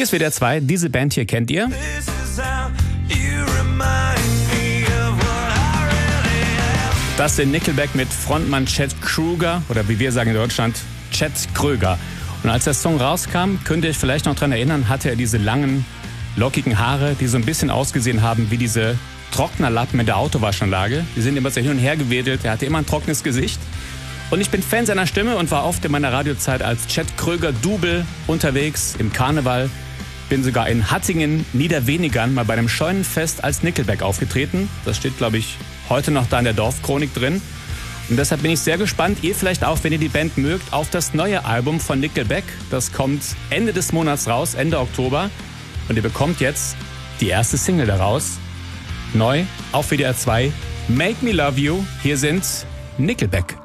Hier ist WDR 2, diese Band hier kennt ihr. Das sind Nickelback mit Frontmann Chet Krüger, oder wie wir sagen in Deutschland, Chet Kröger. Und als der Song rauskam, könnt ihr euch vielleicht noch daran erinnern, hatte er diese langen, lockigen Haare, die so ein bisschen ausgesehen haben wie diese Trocknerlappen in der Autowaschanlage. Die sind immer so hin und her gewedelt, er hatte immer ein trockenes Gesicht. Und ich bin Fan seiner Stimme und war oft in meiner Radiozeit als Chet Kröger-Double unterwegs im Karneval. Bin sogar in Hattingen, Niederwenigern, mal bei einem Scheunenfest als Nickelback aufgetreten. Das steht, glaube ich, heute noch da in der Dorfchronik drin. Und deshalb bin ich sehr gespannt, ihr vielleicht auch, wenn ihr die Band mögt, auf das neue Album von Nickelback. Das kommt Ende des Monats raus, Ende Oktober. Und ihr bekommt jetzt die erste Single daraus. Neu auf WDR 2, Make Me Love You. Hier sind Nickelback.